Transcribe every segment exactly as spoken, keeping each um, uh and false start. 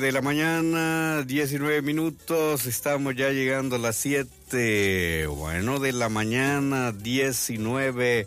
de la mañana, diecinueve minutos, estamos ya llegando a las siete, bueno, de la mañana, diecinueve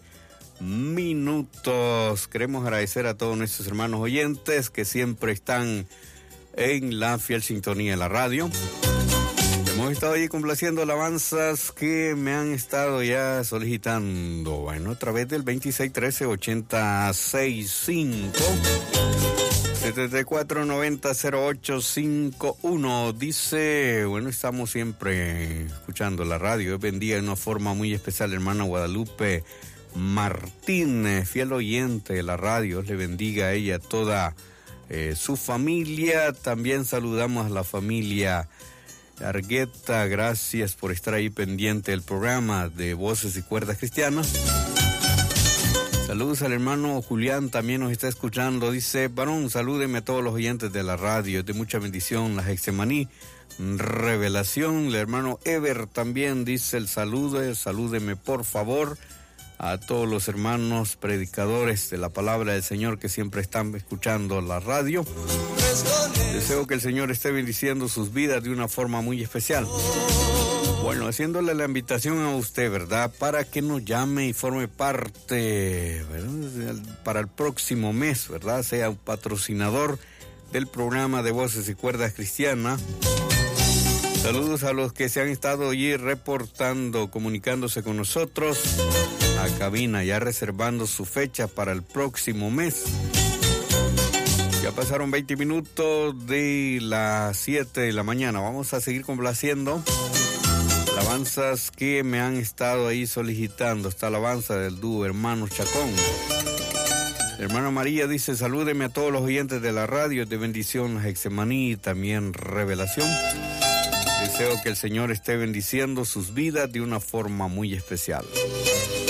minutos. Queremos agradecer a todos nuestros hermanos oyentes que siempre están en la fiel sintonía de la radio. Hemos estado ahí complaciendo alabanzas que me han estado ya solicitando, bueno, a través del veintiséis trece ochenta sesenta y cinco. setenta y cuatro noventa cero ocho cincuenta y uno. Dice, bueno, estamos siempre escuchando la radio. Dios bendiga de una forma muy especial, hermana Guadalupe Martínez, fiel oyente de la radio. Dios le bendiga a ella, a toda eh, su familia. También saludamos a la familia Argueta. Gracias por estar ahí pendiente del programa de Voces y Cuerdas Cristianas. Saludos al hermano Julián, también nos está escuchando. Dice, varón, salúdeme a todos los oyentes de la radio, de mucha bendición, la Hexemaní, revelación. El hermano Ever también dice el saludo, salúdeme por favor a todos los hermanos predicadores de la palabra del Señor que siempre están escuchando la radio. Deseo que el Señor esté bendiciendo sus vidas de una forma muy especial. Bueno, haciéndole la invitación a usted, ¿verdad? Para que nos llame y forme parte, ¿verdad? Para el próximo mes, ¿verdad? Sea un patrocinador del programa de Voces y Cuerdas Cristianas. Saludos a los que se han estado allí reportando, comunicándose con nosotros a cabina, ya reservando su fecha para el próximo mes. Ya pasaron veinte minutos de las siete de la mañana. Vamos a seguir complaciendo alabanzas que me han estado ahí solicitando. Esta alabanza del dúo Hermanos Chacón. Hermana María dice, salúdeme a todos los oyentes de la radio, de bendición, Hexemaní y también revelación. Deseo que el Señor esté bendiciendo sus vidas de una forma muy especial.